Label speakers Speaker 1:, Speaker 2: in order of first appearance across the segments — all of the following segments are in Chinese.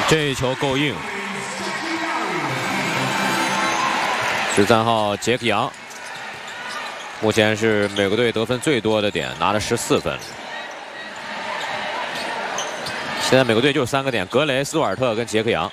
Speaker 1: 这一球够硬。13号杰克杨，目前是美国队得分最多的点，拿了14分。现在美国队就3个点：格雷、斯图尔特跟杰克杨。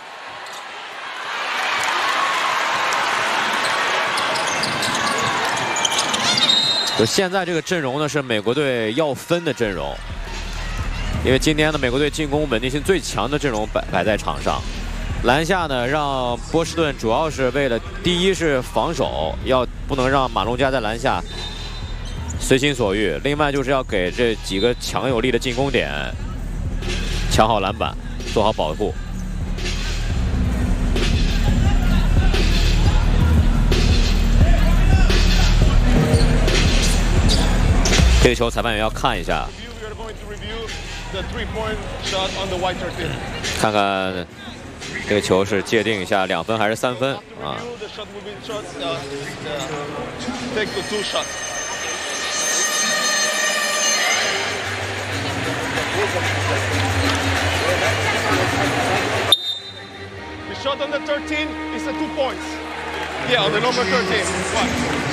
Speaker 1: 就现在这个阵容呢，是美国队要分的阵容。 因为今天的美国队进攻稳定性最强的阵容摆在场上，篮下呢让波士顿主要是为了第一是防守，不能让马龙加在篮下随心所欲；另外就是要给这几个强有力的进攻点抢好篮板，做好保护。这个球裁判员要看一下。 看看这个球是界定一下2分还是3分啊？
Speaker 2: The shot on the 13 is a 2 points. Yeah, on the number 13. What?